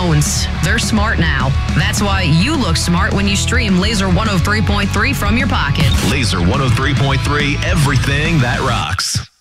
phones. They're smart now. That's why you look smart when you stream Laser 103.3 from your pocket. Laser 103.3, everything that rocks.